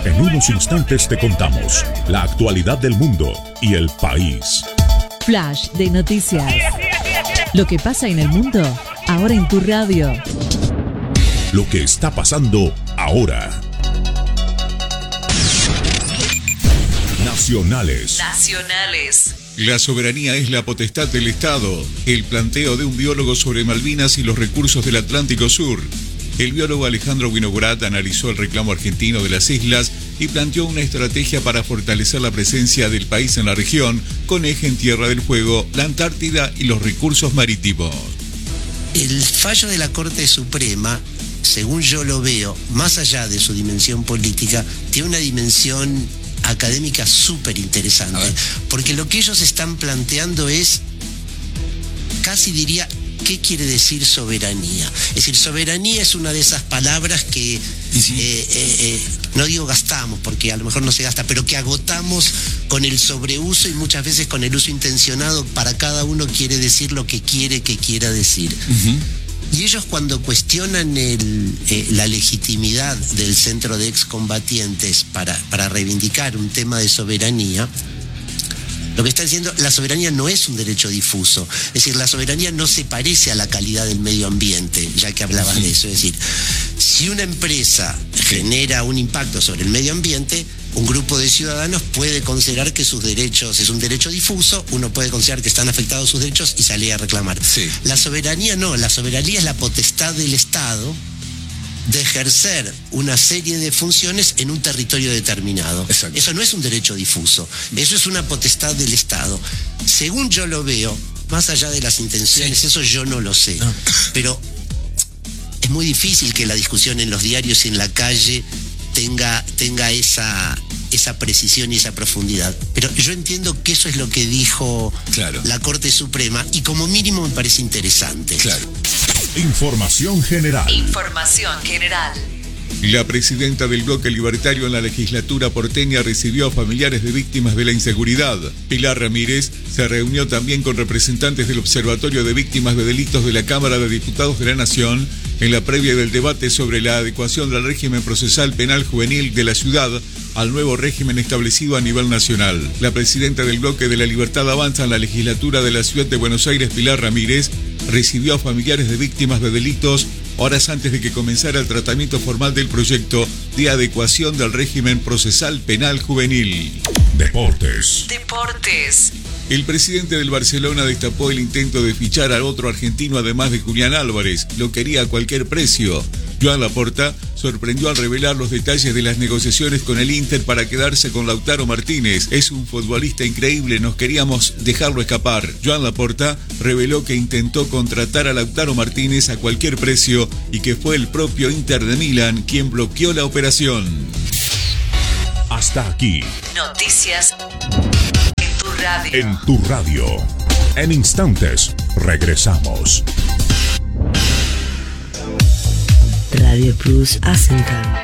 En unos instantes te contamos la actualidad del mundo y el país. Flash de noticias. Lo que pasa en el mundo, ahora en tu radio. Lo que está pasando ahora. Nacionales. La soberanía es la potestad del Estado. El planteo de un biólogo sobre Malvinas y los recursos del Atlántico Sur. El biólogo Alejandro Winograd analizó el reclamo argentino de las islas y planteó una estrategia para fortalecer la presencia del país en la región, con eje en Tierra del Fuego, la Antártida y los recursos marítimos. El fallo de la Corte Suprema, según yo lo veo, más allá de su dimensión política, tiene una dimensión académica súper interesante, porque lo que ellos están planteando es, casi diría, ¿qué quiere decir soberanía? Es decir, soberanía es una de esas palabras que, no digo gastamos, porque a lo mejor no se gasta, pero que agotamos con el sobreuso y muchas veces con el uso intencionado. Para cada uno quiere decir lo que quiera decir. Y ellos, cuando cuestionan la legitimidad del centro de excombatientes para reivindicar un tema de soberanía, lo que están diciendo, la soberanía no es un derecho difuso. Es decir, la soberanía no se parece a la calidad del medio ambiente, ya que hablabas de eso. Es decir, si una empresa genera un impacto sobre el medio ambiente, un grupo de ciudadanos puede considerar que sus derechos es un derecho difuso, uno puede considerar que están afectados sus derechos y salir a reclamar. La soberanía no, la soberanía es la potestad del Estado de ejercer una serie de funciones en un territorio determinado. Exacto. Eso no es un derecho difuso, eso es una potestad del Estado. Según yo lo veo, más allá de las intenciones, eso yo no lo sé, pero es muy difícil que la discusión en los diarios y en la calle tenga esa precisión y esa profundidad. Pero yo entiendo que eso es lo que dijo la Corte Suprema y como mínimo me parece interesante. Información general. La presidenta del bloque libertario en la legislatura porteña recibió a familiares de víctimas de la inseguridad. Pilar Ramírez se reunió también con representantes del Observatorio de Víctimas de Delitos de la Cámara de Diputados de la Nación en la previa del debate sobre la adecuación del régimen procesal penal juvenil de la ciudad al nuevo régimen establecido a nivel nacional. La presidenta del bloque de la Libertad Avanza en la legislatura de la ciudad de Buenos Aires, Pilar Ramírez, recibió a familiares de víctimas de delitos horas antes de que comenzara el tratamiento formal del proyecto de adecuación del régimen procesal penal juvenil. Deportes. El presidente del Barcelona destapó el intento de fichar a otro argentino además de Julián Álvarez. Lo quería a cualquier precio. Joan Laporta sorprendió al revelar los detalles de las negociaciones con el Inter para quedarse con Lautaro Martínez. Es un futbolista increíble, nos queríamos dejarlo escapar. Joan Laporta reveló que intentó contratar a Lautaro Martínez a cualquier precio y que fue el propio Inter de Milán quien bloqueó la operación. Hasta aquí. Noticias en tu radio. En instantes, regresamos. Radio Plus Asental.